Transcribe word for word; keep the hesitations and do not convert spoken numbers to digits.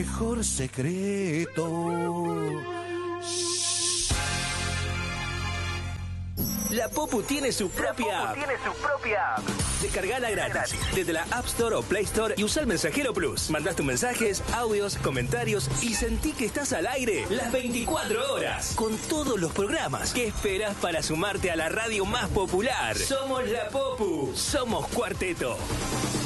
mejor secreto. La Popu tiene su propia app. tiene su propia app. Descargala gratis desde la App Store o Play Store y usa el Mensajero Plus. Mandás tus mensajes, audios, comentarios y sentí que estás al aire las veinticuatro horas con todos los programas. ¿Qué esperas para sumarte a la radio más popular? Somos la Popu. Somos Cuarteto.